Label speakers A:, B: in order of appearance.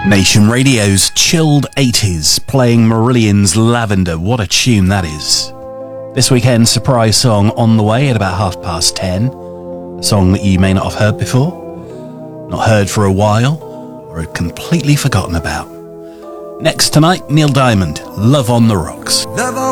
A: Nation Radio's chilled 80s, playing Marillion's Lavender. What a tune that is. This weekend, surprise song on the way at about 10:30. A song that you may not have heard before, not heard for a while, or had completely forgotten about. Next tonight, Neil Diamond, Love on the Rocks.
B: Love on